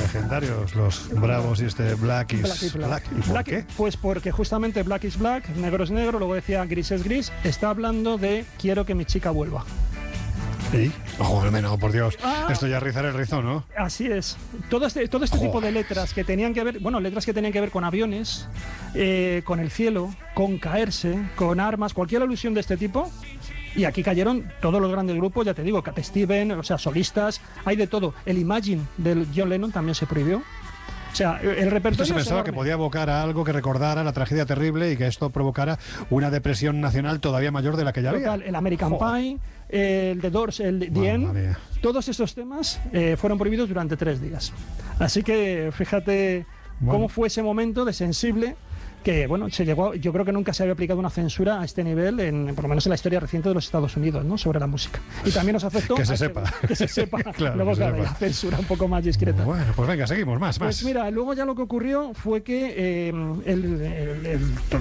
legendarios, los Bravos y este Black is Black. ¿Y por qué? Pues porque justamente Black is Black, negro es negro, luego decía gris es gris, está hablando de quiero que mi chica vuelva. ¿Sí? Ojo, no, por Dios, esto ya rizar el rizo, ¿no? Así es. Todo este tipo de letras que tenían que ver, letras que tenían que ver con aviones, con el cielo, con caerse, con armas, cualquier alusión de este tipo. Y aquí cayeron todos los grandes grupos, ya te digo, Cat Stevens, o sea, solistas, hay de todo. El Imagine del John Lennon también se prohibió. O sea, el repertorio. Se pensaba que podía evocar a algo que recordara la tragedia terrible y que esto provocara una depresión nacional todavía mayor de la que ya había. El American Pie, el The Doors, el The End, todos esos temas fueron prohibidos durante 3 días. Así que fíjate cómo fue ese momento de sensible. Que se llegó, yo creo que nunca se había aplicado una censura a este nivel, por lo menos en la historia reciente de los Estados Unidos, ¿no? Sobre la música. Y también nos afectó que se sepa. Claro, luego la censura un poco más discreta. Bueno, pues venga, seguimos, más. Pues mira, luego ya lo que ocurrió fue que